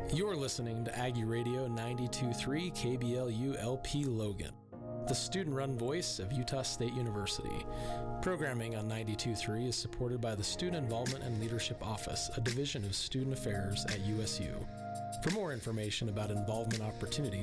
You're listening to Aggie Radio 92.3 KBLU LP Logan, the student-run voice of Utah State University. Programming on 92.3 is supported by the Student Involvement and Leadership Office, a division of Student Affairs at USU. For more information about involvement opportunities,